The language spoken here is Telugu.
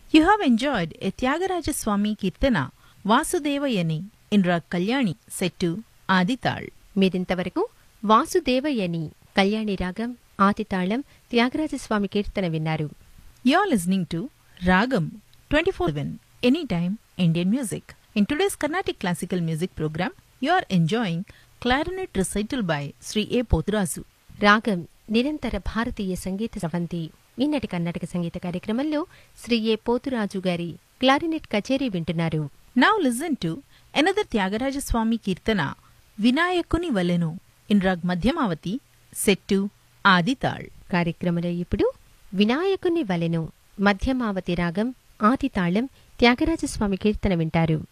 You have enjoyed a Tyagaraja Swami Kirtana Vasudevayani in Rag Kalyani set to Adital. మీరింతవరకు వాసుదేవయని కళ్యాణి రాగం ఆదితాళం త్యాగరాజస్వామి కీర్తన విన్నారు. You are listening to Ragam 24/7 Anytime Indian Music. In today's Carnatic Classical Music program, you are enjoying clarinet recital by Sri A. Pothurazu. రాగం నిరంతర భారతీయ సంగీత స్రవంతి. ఈనాటి కర్ణాటక సంగీత కార్యక్రమంలో శ్రీ ఏ పోతురాజు గారి క్లారినెట్ కచేరీ వింటున్నారు. Now listen to another Tyagaraja Swami Kirtana Vinayakuni Valenu in Rag Madhyamavati set to Adital. కార్యక్రమంలో ఇప్పుడు వినాయకుని వలెను మధ్యమావతి రాగం ఆదితాళం త్యాగరాజస్వామి కీర్తన వింటారు.